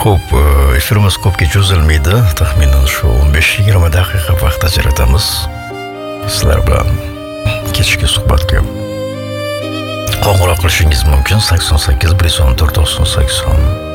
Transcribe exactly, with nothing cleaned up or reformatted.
Xo'p, e, efirimiz ko'pga cho'zilmaydi. Taxminan shu o'n besh yigirma daqiqa vaqt ajratamiz. Sizlar bilan kechki suhbatga qo'ng'iroq qilishingiz mumkin. sakson sakkiz bir yuz o'n to'rt to'qson sakson